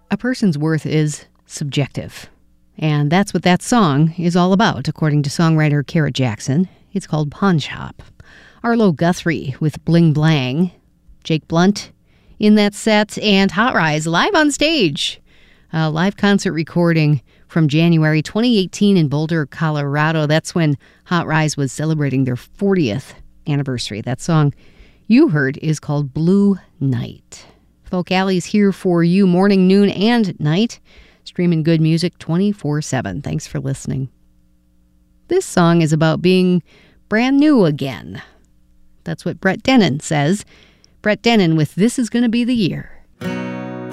A person's worth is subjective. And that's what that song is all about, according to songwriter Kara Jackson. It's called Pawn Shop. Arlo Guthrie with Bling Blang. Jake Blunt in that set. And Hot Rise live on stage. A live concert recording from January 2018 in Boulder, Colorado. That's when Hot Rise was celebrating their 40th anniversary. That song you heard is called Blue Night. Folk Alley's here for you morning, noon, and night. Streaming good music 24/7. Thanks for listening. This song is about being brand new again. That's what Brett Dennen says. Brett Dennen with This Is Gonna Be the Year.